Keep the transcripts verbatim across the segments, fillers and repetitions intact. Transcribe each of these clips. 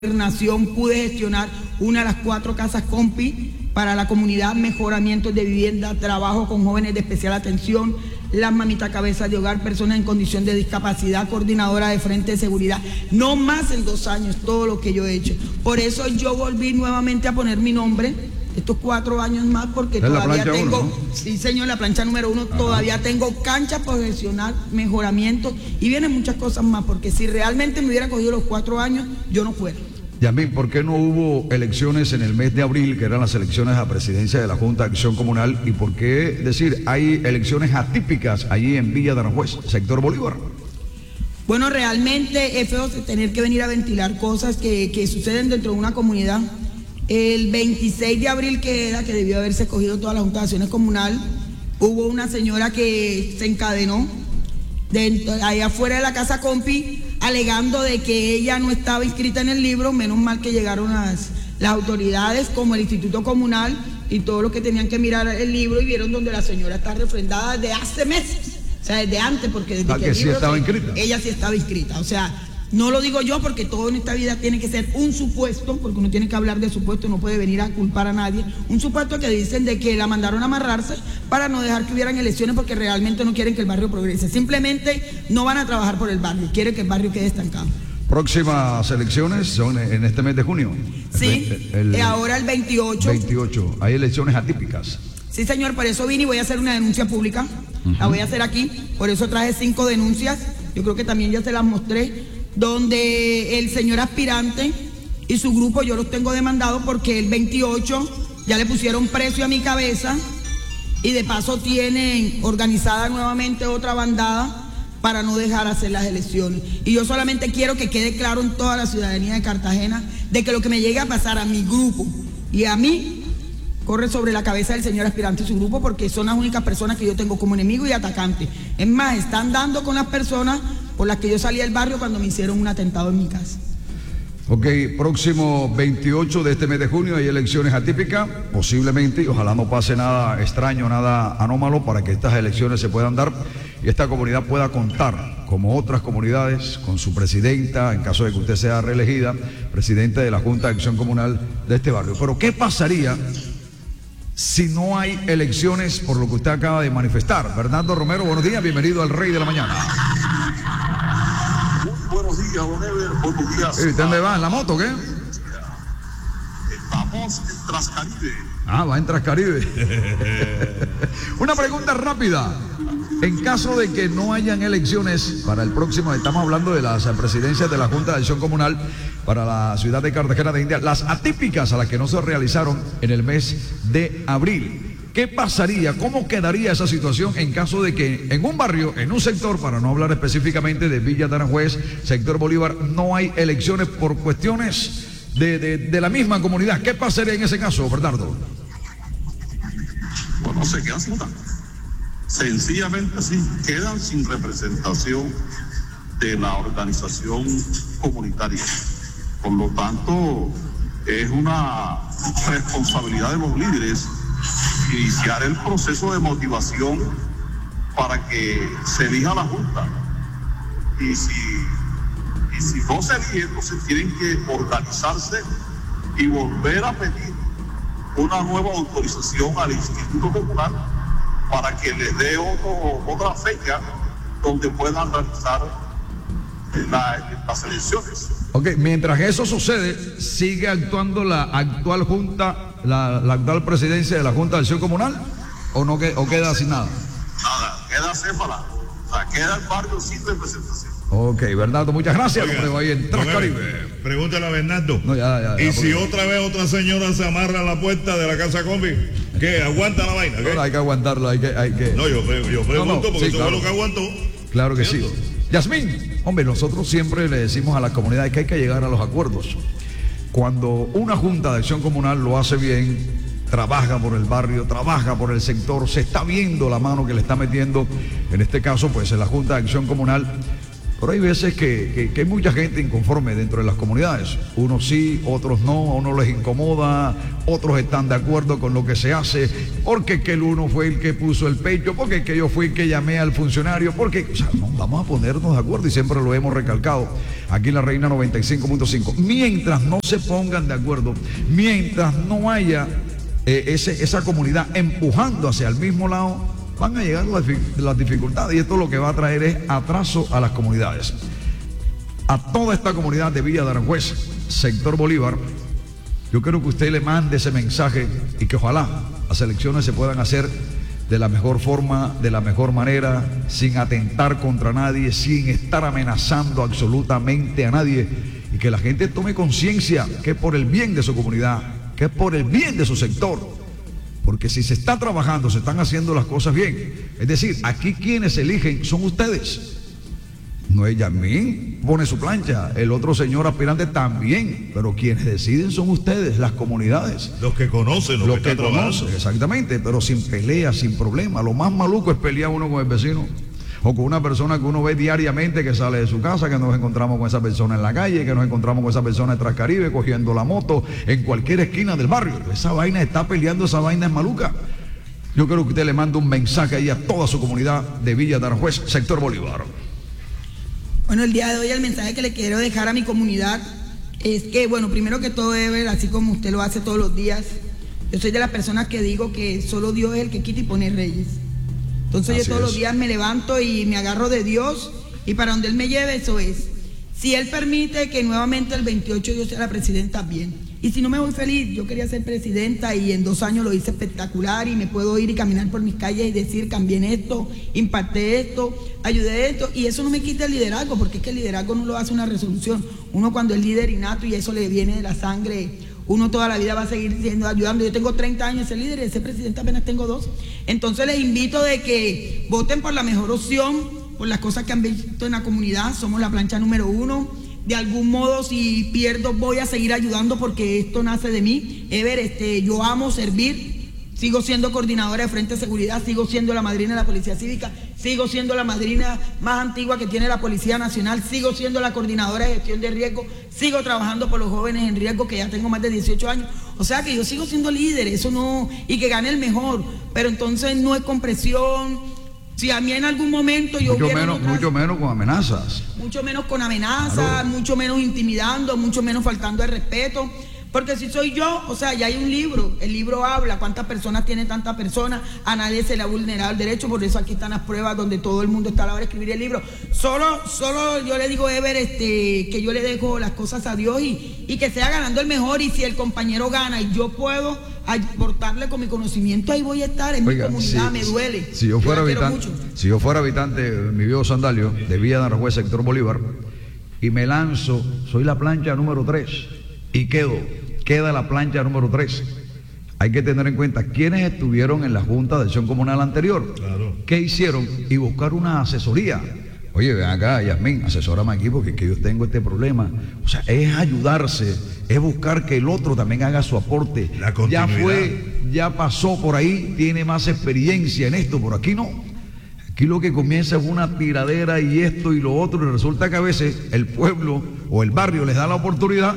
Gobernación pude gestionar una de las cuatro casas Compi para la comunidad, mejoramientos de vivienda, trabajo con jóvenes de especial atención, las mamitas cabezas de hogar, personas en condición de discapacidad, coordinadora de frente de seguridad. No más en dos años todo lo que yo he hecho. Por eso yo volví nuevamente a poner mi nombre estos cuatro años más, porque todavía tengo, uno, ¿no? Sí señor, la plancha número uno. Ajá. Todavía tengo cancha profesional, mejoramiento y vienen muchas cosas más, porque si realmente me hubiera cogido los cuatro años, yo no fuera. Yasmín, ¿por qué no hubo elecciones en el mes de abril, que eran las elecciones a la presidencia de la Junta de Acción Comunal? ¿Y por qué decir, hay elecciones atípicas allí en Villa de Aranjuez, sector Bolívar? Bueno, realmente es feo tener que venir a ventilar cosas que, que suceden dentro de una comunidad. El veintiséis de abril, que era, que debió haberse escogido toda la Junta de Acciones Comunal, hubo una señora que se encadenó dentro, allá afuera de la casa Compi, alegando de que ella no estaba inscrita en el libro. Menos mal que llegaron las, las autoridades como el Instituto Comunal y todo lo que tenían que mirar el libro, y vieron donde la señora está refrendada desde hace meses, o sea, desde antes, porque desde ah, que, que el sí libro estaba se, inscrita. Ella sí estaba inscrita, o sea, no lo digo yo, porque todo en esta vida tiene que ser un supuesto, porque uno tiene que hablar de supuesto, no puede venir a culpar a nadie. Un supuesto que dicen de que la mandaron a amarrarse para no dejar que hubieran elecciones, porque realmente no quieren que el barrio progrese. Simplemente no van a trabajar por el barrio, quieren que el barrio quede estancado. Próximas elecciones son en este mes de junio. Sí, el, el, ahora el veintiocho. veintiocho, hay elecciones atípicas. Sí, señor, por eso vine y voy a hacer una denuncia pública. Uh-huh. La voy a hacer aquí, por eso traje cinco denuncias. Yo creo que también ya se las mostré, donde el señor aspirante y su grupo, yo los tengo demandados porque el veintiocho ya le pusieron precio a mi cabeza, y de paso tienen organizada nuevamente otra bandada para no dejar hacer las elecciones. Y yo solamente quiero que quede claro en toda la ciudadanía de Cartagena de que lo que me llegue a pasar a mi grupo y a mí corre sobre la cabeza del señor aspirante y su grupo, porque son las únicas personas que yo tengo como enemigo y atacante. Es más, están dando con las personas por las que yo salí del barrio cuando me hicieron un atentado en mi casa. Ok, próximo veintiocho de este mes de junio hay elecciones atípicas, posiblemente, y ojalá no pase nada extraño, nada anómalo, para que estas elecciones se puedan dar y esta comunidad pueda contar, como otras comunidades, con su presidenta, en caso de que usted sea reelegida, presidenta de la Junta de Acción Comunal de este barrio. Pero ¿qué pasaría si no hay elecciones, por lo que usted acaba de manifestar? Bernardo Romero, buenos días, bienvenido al Rey de la Mañana. Buenos días, don Ever, buenos días. ¿Y usted dónde va? ¿En la moto o qué? Estamos en Trascaribe. Ah, va en Trascaribe. Una pregunta rápida. En caso de que no hayan elecciones para el próximo, estamos hablando de las presidencias de la Junta de Acción Comunal para la ciudad de Cartagena de Indias, las atípicas a las que no se realizaron en el mes de abril. ¿Qué pasaría? ¿Cómo quedaría esa situación en caso de que en un barrio, en un sector, para no hablar específicamente de Villa de Aranjuez, sector Bolívar, no hay elecciones por cuestiones de, de, de la misma comunidad? ¿Qué pasaría en ese caso, Bernardo? Bueno, se quedan sin nada. Sencillamente sí, quedan sin representación de la organización comunitaria. Por lo tanto, es una responsabilidad de los líderes iniciar el proceso de motivación para que se elija la Junta. Y si, y si no se elige, entonces tienen que organizarse y volver a pedir una nueva autorización al Instituto Comunal para que les dé otro, otra fecha donde puedan realizar la, las elecciones. Ok, mientras eso sucede, ¿sigue actuando la actual Junta, la, la actual presidencia de la Junta de Acción Comunal, o no que, o queda sin nada? Nada, queda céfala, o sea, queda el barrio sin representación. Ok, Bernardo, muchas gracias. Oiga, hombre, ahí en Trascaribe. Pregúntale a Bernardo. No, ya, ya, ya, y si porque... otra vez otra señora se amarra a la puerta de la casa Combi, ¿qué? ¿Aguanta la vaina? ¿Qué? No, hay que aguantarlo, hay que... Hay que... No, yo, yo pregunto, no, no, porque sí, eso claro. fue lo que aguantó. Claro que sí. Yasmín, hombre, nosotros siempre le decimos a las comunidades que hay que llegar a los acuerdos. Cuando una Junta de Acción Comunal lo hace bien, trabaja por el barrio, trabaja por el sector, se está viendo la mano que le está metiendo, en este caso, pues en la Junta de Acción Comunal, Pero hay veces que, que, que hay mucha gente inconforme dentro de las comunidades. Unos sí, otros no, a unos les incomoda, otros están de acuerdo con lo que se hace, porque que el uno fue el que puso el pecho, porque que yo fui el que llamé al funcionario, porque, o sea, no, vamos a ponernos de acuerdo y siempre lo hemos recalcado aquí en La Reina noventa y cinco punto cinco. Mientras no se pongan de acuerdo, mientras no haya eh, ese, esa comunidad empujando hacia el mismo lado, van a llegar las, las dificultades, y esto lo que va a traer es atraso a las comunidades. A toda esta comunidad de Villa de Aranjuez, sector Bolívar, yo quiero que usted le mande ese mensaje y que ojalá las elecciones se puedan hacer de la mejor forma, de la mejor manera, sin atentar contra nadie, sin estar amenazando absolutamente a nadie, y que la gente tome conciencia que es por el bien de su comunidad, que es por el bien de su sector. Porque si se está trabajando, se están haciendo las cosas bien. Es decir, aquí quienes eligen son ustedes. No es Yasmín, pone su plancha, el otro señor aspirante también, pero quienes deciden son ustedes, las comunidades. Los que conocen, los, los que, que conocen, exactamente, pero sin pelea, sin problema. Lo más maluco es pelear uno con el vecino, o con una persona que uno ve diariamente que sale de su casa, que nos encontramos con esa persona en la calle, que nos encontramos con esa persona en Trascaribe, cogiendo la moto, en cualquier esquina del barrio. Esa vaina está peleando, esa vaina es maluca. Yo creo que usted le manda un mensaje ahí a toda su comunidad de Villa de Aranjuez, sector Bolívar. Bueno, el día de hoy el mensaje que le quiero dejar a mi comunidad es que, bueno, primero que todo, Ever, así como usted lo hace todos los días, yo soy de las personas que digo que solo Dios es el que quita y pone reyes. Entonces Así yo todos es. los días me levanto y me agarro de Dios, y para donde Él me lleve, eso es. Si Él permite que nuevamente el veintiocho yo sea la presidenta, bien. Y si no, me voy feliz. Yo quería ser presidenta y en dos años lo hice espectacular, y me puedo ir y caminar por mis calles y decir, cambié esto, impacté esto, ayudé esto, y eso no me quita el liderazgo, porque es que el liderazgo no lo hace una resolución. Uno cuando es líder innato y eso le viene de la sangre, uno toda la vida va a seguir siendo, ayudando. Yo tengo treinta años de ser líder y de ser presidenta apenas tengo dos. Entonces les invito de que voten por la mejor opción, por las cosas que han visto en la comunidad. Somos la plancha número uno. De algún modo, si pierdo, voy a seguir ayudando, porque esto nace de mí. Ever, este, yo amo servir. Sigo siendo coordinadora de Frente de Seguridad, sigo siendo la madrina de la Policía Cívica, sigo siendo la madrina más antigua que tiene la Policía Nacional, sigo siendo la coordinadora de gestión de riesgo, sigo trabajando por los jóvenes en riesgo, que ya tengo más de dieciocho años. O sea que yo sigo siendo líder, eso no, y que gane el mejor, pero entonces no es con presión. Si a mí en algún momento yo mucho menos, otras, mucho menos con amenazas. Mucho menos con amenazas, claro. Mucho menos intimidando, mucho menos faltando el respeto. Porque si soy yo, o sea, ya hay un libro, el libro habla, cuántas personas tiene tanta persona, a nadie se le ha vulnerado el derecho, por eso aquí están las pruebas donde todo el mundo está a la hora de escribir el libro. Solo, solo yo le digo a Ever este, que yo le dejo las cosas a Dios y, y que sea ganando el mejor, y si el compañero gana y yo puedo aportarle con mi conocimiento, ahí voy a estar en Oiga, mi comunidad, si, me duele. Si yo fuera habitante, si yo fuera habitante de mi viejo Sandalio, de Villa de Aranjuez, sector Bolívar, y me lanzo, soy la plancha número tres y quedo, queda la plancha número tres. Hay que tener en cuenta quiénes estuvieron en la Junta de Acción Comunal anterior, claro. qué hicieron, y buscar una asesoría. Oye, ven acá, Yasmín, asesórame aquí porque que yo tengo este problema. O sea, es ayudarse, es buscar que el otro también haga su aporte. La continuidad. Ya fue, ya pasó por ahí, tiene más experiencia en esto, por aquí no. Aquí lo que comienza es una tiradera y esto y lo otro, y resulta que a veces el pueblo o el barrio les da la oportunidad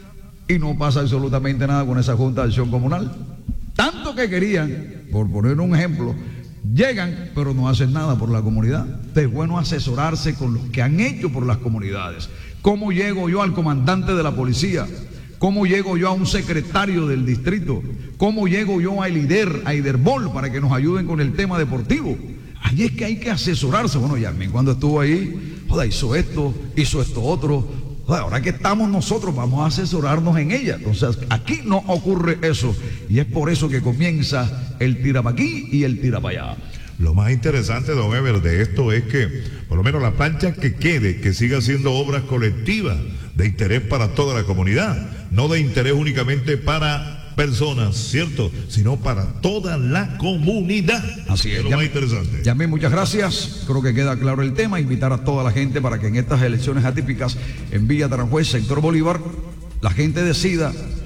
y no pasa absolutamente nada con esa Junta de Acción Comunal. Tanto que querían, por poner un ejemplo, llegan, pero no hacen nada por la comunidad. Es bueno asesorarse con los que han hecho por las comunidades. ¿Cómo llego yo al comandante de la policía? ¿Cómo llego yo a un secretario del distrito? ¿Cómo llego yo a líder, a Iderbol, para que nos ayuden con el tema deportivo? Ahí es que hay que asesorarse. Bueno, Yasmín, cuando estuvo ahí, joda, hizo esto, hizo esto otro. Joda, ahora que estamos nosotros, vamos a asesorarnos en ella. Entonces, aquí no ocurre eso. Y es por eso que comienza el tira para aquí y el tira para allá. Lo más interesante, don Ever, de esto es que, por lo menos la plancha que quede, que siga siendo obras colectivas de interés para toda la comunidad, no de interés únicamente para personas, ¿cierto? Sino para toda la comunidad. Así es, es lo ya, más interesante. Yasmín, muchas gracias. Creo que queda claro el tema. Invitar a toda la gente para que en estas elecciones atípicas en Villa de Aranjuez, sector Bolívar, la gente decida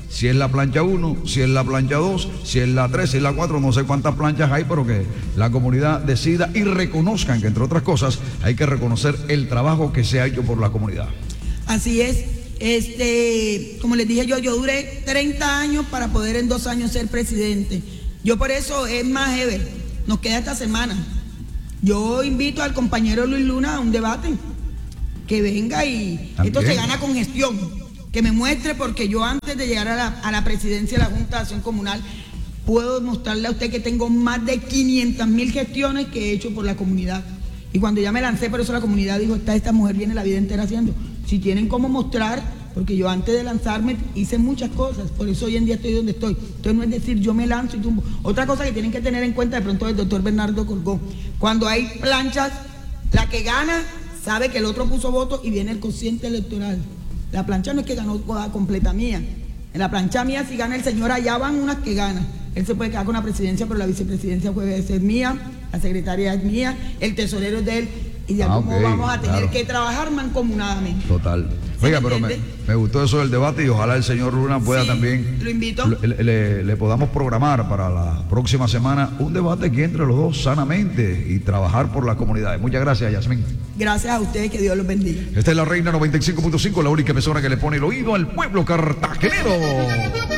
si es la plancha uno, si es la plancha dos, si es la tres, si es la cuatro, no sé cuántas planchas hay, pero que la comunidad decida y reconozcan que, entre otras cosas, hay que reconocer el trabajo que se ha hecho por la comunidad. Así es. Este, como les dije yo, yo duré treinta años para poder en dos años ser presidente. Yo por eso, es más, Ever, nos queda esta semana. Yo invito al compañero Luis Luna a un debate, que venga y También. Esto se gana con gestión, que me muestre, porque yo antes de llegar a la, a la presidencia de la Junta de Acción Comunal, puedo mostrarle a usted que tengo más de quinientas mil gestiones que he hecho por la comunidad. Y cuando ya me lancé, por eso la comunidad dijo, esta, esta mujer viene la vida entera haciendo. Si tienen cómo mostrar, porque yo antes de lanzarme hice muchas cosas, por eso hoy en día estoy donde estoy. Entonces no es decir, yo me lanzo y tumbo. Otra cosa que tienen que tener en cuenta de pronto el doctor Bernardo Colgó, cuando hay planchas, la que gana sabe que el otro puso votos y viene el cociente electoral. La plancha no es que ganó toda completa mía. En la plancha mía, si gana el señor, allá van unas que ganan. Él se puede quedar con la presidencia, pero la vicepresidencia puede ser mía, la secretaria es mía, el tesorero es de él. Y ya Ah, como ok, vamos a tener claro. que trabajar mancomunadamente. Total. Oiga, pero me, me gustó eso del debate y ojalá el señor Luna pueda Sí, también, lo invito. Le, le- le podamos programar para la próxima semana un debate aquí entre los dos sanamente y trabajar por las comunidades. Muchas gracias, Yasmín. Gracias a ustedes, que Dios los bendiga. Esta es la Reina noventa y cinco punto cinco, la única emisora que le pone el oído al pueblo cartagenero.